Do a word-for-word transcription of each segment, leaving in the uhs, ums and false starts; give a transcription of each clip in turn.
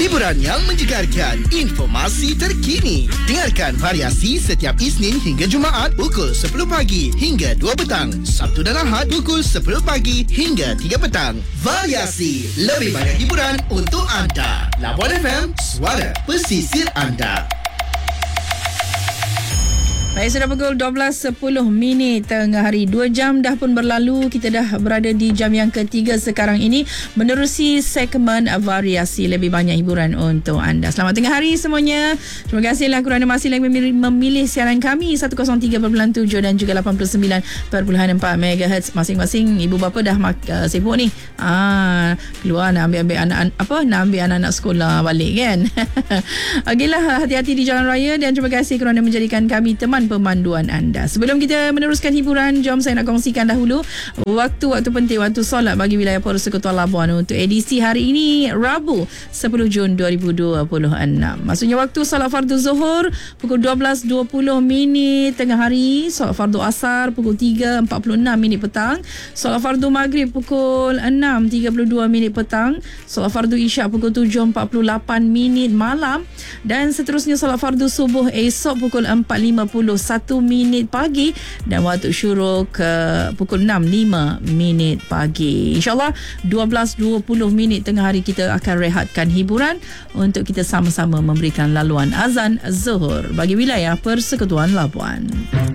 Hiburan yang menjegarkan, informasi terkini. Dengarkan Variasi setiap Isnin hingga Jumaat pukul sepuluh pagi hingga dua petang. Sabtu dan Ahad pukul sepuluh pagi hingga tiga petang. Variasi, lebih banyak hiburan untuk anda. Labuan F M, suara pesisir anda. Baik, sudah pukul dua belas sepuluh minit tengah hari. Dua jam dah pun berlalu. Kita dah berada di jam yang ketiga sekarang ini, menerusi segmen Variasi, lebih banyak hiburan untuk anda. Selamat tengah hari semuanya. Terima kasihlah kerana masih lagi memilih, memilih siaran kami seratus tiga perpuluhan tujuh dan juga lapan puluh sembilan perpuluhan empat megahertz. Masing-masing ibu bapa dah mak, uh, sibuk ni. Ah, keluar nak ambil-ambil anak apa? Nak ambil anak-anak sekolah balik kan. Okeylah, hati-hati di jalan raya dan terima kasih kerana menjadikan kami teman pemanduan anda. Sebelum kita meneruskan hiburan, jom saya nak kongsikan dahulu waktu-waktu penting, waktu solat bagi wilayah Persekutuan Labuan untuk edisi hari ini, Rabu sepuluh Jun dua ribu dua puluh enam. Maksudnya waktu solat fardu Zuhur pukul dua belas dua puluh minit tengah hari, solat fardu Asar pukul tiga empat puluh enam minit petang, solat fardu Maghrib pukul enam tiga puluh dua minit petang, solat fardu Isyak pukul tujuh empat puluh lapan minit malam, dan seterusnya solat fardu Subuh esok pukul empat lima puluh satu minit pagi, dan waktu syuruk ke pukul enam lima minit pagi. InsyaAllah dua belas dua puluh minit tengah hari kita akan rehatkan hiburan untuk kita sama-sama memberikan laluan azan Zuhur bagi wilayah Persekutuan Labuan.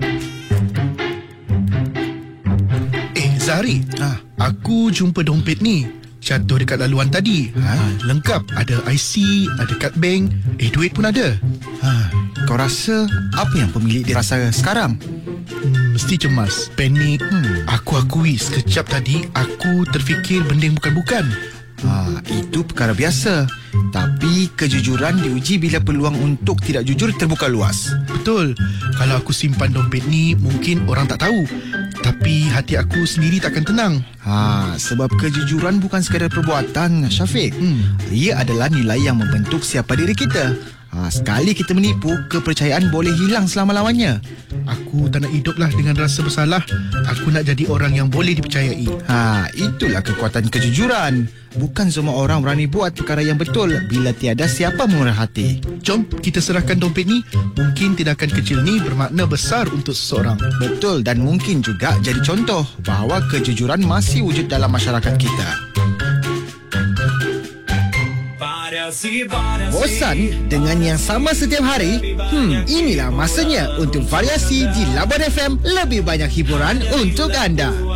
Eh Zahari, ah, aku jumpa dompet ni jatuh dekat laluan tadi. Ha, lengkap, ada I C, ada kad bank, eh duit pun ada. Ha, kau rasa apa yang pemilik dia rasa sekarang? Hmm, mesti cemas, panik. Hmm, aku akui sekejap tadi aku terfikir benda yang bukan-bukan. Ha, itu perkara biasa. Tapi kejujuran diuji bila peluang untuk tidak jujur terbuka luas. Betul. Kalau aku simpan dompet ni, mungkin orang tak tahu, tapi hati aku sendiri takkan tenang. Ha, sebab kejujuran bukan sekadar perbuatan, Syafiq. Hmm. Ia adalah nilai yang membentuk siapa diri kita. Ha, sekali kita menipu, kepercayaan boleh hilang selama-lamanya. Aku tak nak hiduplah dengan rasa bersalah. Aku nak jadi orang yang boleh dipercayai. Ha, itulah kekuatan kejujuran. Bukan semua orang berani buat perkara yang betul bila tiada siapa murah hati. Jom kita serahkan dompet ni. Mungkin tindakan kecil ni bermakna besar untuk seseorang. Betul, dan mungkin juga jadi contoh bahawa kejujuran masih wujud dalam masyarakat kita. Bosan dengan yang sama setiap hari? Hmm, inilah masanya untuk variasi di Labuan F M, lebih banyak hiburan untuk anda.